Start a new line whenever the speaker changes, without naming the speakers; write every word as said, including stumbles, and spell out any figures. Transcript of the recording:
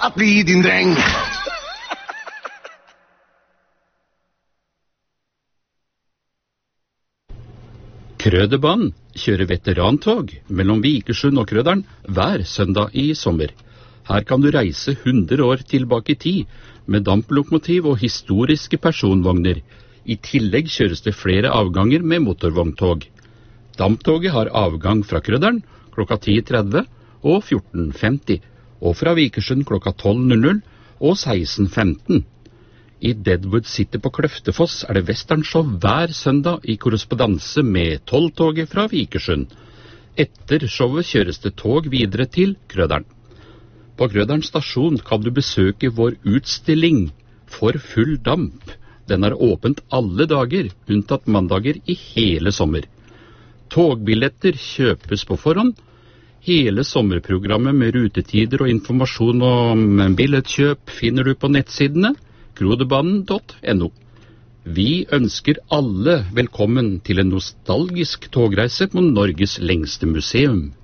At bli din dreng.
Krøderbanen kjører veterantog mellom Vikersund og Krøderen hver søndag i sommer. Her kan du reise hundre år tilbake i tid med damplokomotiv og historiske personvogner. I tillegg kjøres det flere avganger med motorvogntog. Damptoget har avgang fra Krøderen klokka ti tretti og fjorten femti, og fra Vikersund klokka tolv og seksten femten. I Deadwood City på Kløftefoss er det westernshow hver søndag i korrespondanse med tolvtoget fra Vikersund. Etter showet kjøres det tog videre til Krøderen. På Krøderen stasjon kan du besøke vår utstilling For full damp. Den er åpent alle dager, unntatt mandager i hele sommer. Togbilletter kjøpes på forhånd. Hele sommerprogrammet med rutetider og informasjon om billettkjøp finner du på nettsidene kroderbanen punktum no. Vi ønsker alle velkommen til en nostalgisk togreise på Norges lengste museum.